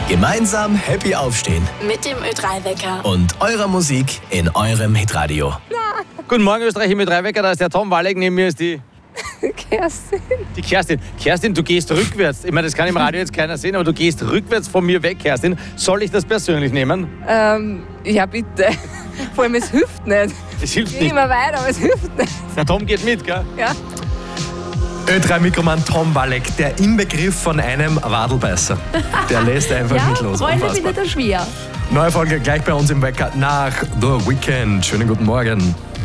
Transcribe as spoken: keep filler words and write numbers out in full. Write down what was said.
Gemeinsam happy aufstehen. Mit dem Ö drei Wecker. Und eurer Musik in eurem Hitradio. Guten Morgen, Österreich, im Ö drei Wecker. Da ist der Tom Walleck, neben mir ist die... Kerstin. Die Kerstin. Kerstin, du gehst rückwärts. Ich meine, das kann im Radio jetzt keiner sehen, aber du gehst rückwärts von mir weg, Kerstin. Soll ich das persönlich nehmen? Ähm, ja, bitte. Vor allem, es hilft nicht. Es hilft Ich nicht. gehe immer weiter, aber es hilft nicht. Der Tom geht mit, gell? Ja. Ö drei Mikroman Tom Walleck, der Inbegriff von einem Wadelbeißer. Der lässt einfach Ja, nicht los. Freunde, Unfassbar. wieder der Schwer. Neue Folge gleich bei uns im Wecker nach The Weekend. Schönen guten Morgen.